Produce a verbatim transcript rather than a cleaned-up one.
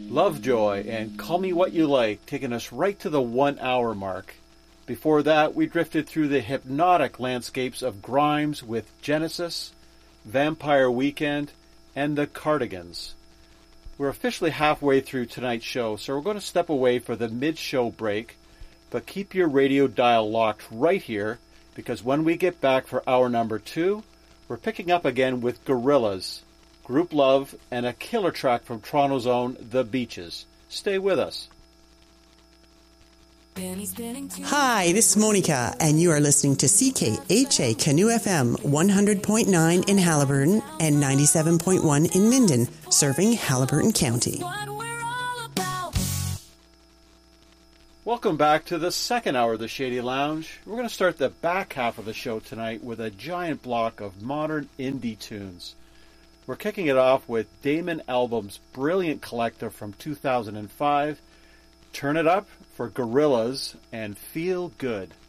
Lovejoy and Call Me What You Like, taking us right to the one-hour mark. Before that, we drifted through the hypnotic landscapes of Grimes with Genesis, Vampire Weekend, and the Cardigans. We're officially halfway through tonight's show, so we're going to step away for the mid-show break, but keep your radio dial locked right here, because when we get back for hour number two, we're picking up again with Gorillaz, Group Love, and a killer track from Toronto's own The Beaches. Stay with us. Hi, this is Monica, and you are listening to C K H A Canoe F M one hundred point nine in Haliburton and ninety-seven point one in Minden, serving Haliburton County. Welcome back to the second hour of the Shady Lounge. We're going to start the back half of the show tonight with a giant block of modern indie tunes. We're kicking it off with Damon Albarn's brilliant collective from two thousand five, Turn It Up for Gorillaz and Feel Good.